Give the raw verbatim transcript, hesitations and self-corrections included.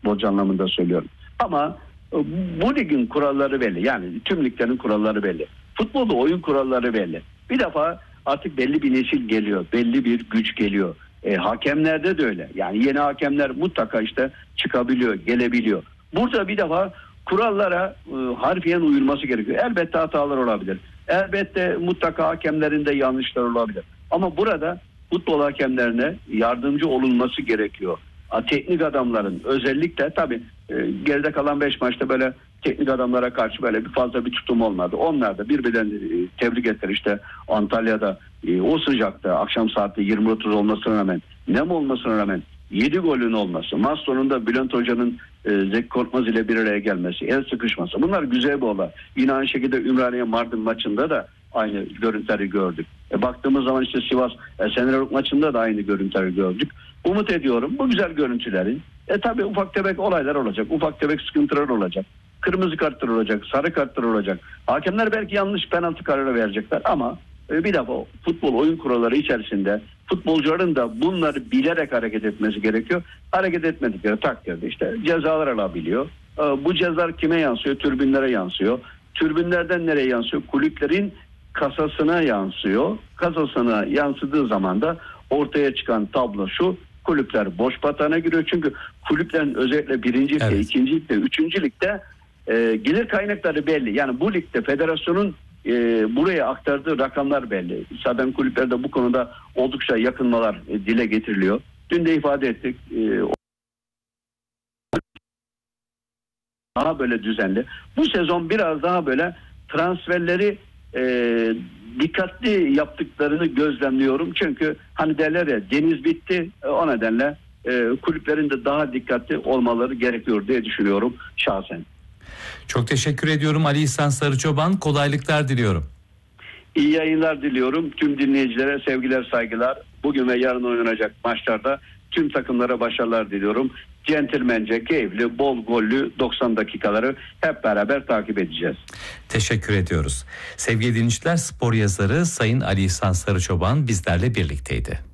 futbolcu anlamında söylüyorum. Ama bu ligin kuralları belli. Yani tüm liglerin kuralları belli. Futbolda oyun kuralları belli. Bir defa artık belli bir nesil geliyor. Belli bir güç geliyor. E, hakemlerde de öyle. Yani yeni hakemler mutlaka işte çıkabiliyor, gelebiliyor. Burada bir defa kurallara e, harfiyen uyulması gerekiyor. Elbette hatalar olabilir. Elbette mutlaka hakemlerin de yanlışlar olabilir. Ama burada futbol hakemlerine yardımcı olunması gerekiyor. A, teknik adamların özellikle tabii e, geride kalan beş maçta böyle teknik adamlara karşı böyle bir fazla bir tutum olmadı. Onlar da birbirlerini e, tebrik ettiler. İşte Antalya'da e, o sıcakta akşam saatte yirmi otuz olmasına rağmen, nem olmasına rağmen yedi golün olması, maç sonunda Bülent Hoca'nın e, Zeki Korkmaz ile bir araya gelmesi, el sıkışması, bunlar güzel bir olay. Yine aynı şekilde Ümraniye Mardin maçında da aynı görüntüleri gördük. E, baktığımız zaman işte Sivas Esenlerok maçında da aynı görüntüleri gördük. Umut ediyorum bu güzel görüntülerin. E tabi ufak tefek olaylar olacak, ufak tefek sıkıntılar olacak. Kırmızı kartlar olacak, sarı kartlar olacak. Hakemler belki yanlış penaltı kararı verecekler ama e, bir defa futbol oyun kuralları içerisinde futbolcuların da bunları bilerek hareket etmesi gerekiyor. Hareket etmedikleri takdirde işte cezalar alabiliyor. E, bu cezalar kime yansıyor? Tribünlere yansıyor. Tribünlerden nereye yansıyor? Kulüplerin kasasına yansıyor. Kasasına yansıdığı zaman da ortaya çıkan tablo şu: kulüpler boş batağına giriyor. Çünkü kulüplerin özellikle birinci ligde, evet. ikinci ligde, üçüncü ligde e, gelir kaynakları belli. Yani bu ligde federasyonun e, buraya aktardığı rakamlar belli. Zaten kulüplerde bu konuda oldukça yakınmalar e, dile getiriliyor. Dün de ifade ettik. E, daha böyle düzenli. Bu sezon biraz daha böyle transferleri e, dikkatli yaptıklarını gözlemliyorum. Çünkü hani derler ya, deniz bitti. O nedenle e, kulüplerin de daha dikkatli olmaları gerekiyor diye düşünüyorum şahsen. Çok teşekkür ediyorum Ali İhsan Sarıçoban. Kolaylıklar diliyorum. İyi yayınlar diliyorum. Tüm dinleyicilere sevgiler, saygılar. Bugün ve yarın oynanacak maçlarda tüm takımlara başarılar diliyorum. Centilmence, keyifli, bol gollü doksan dakikaları hep beraber takip edeceğiz. Teşekkür ediyoruz. Sevgili dinleyiciler, spor yazarı Sayın Ali İhsan Sarıçoban bizlerle birlikteydi.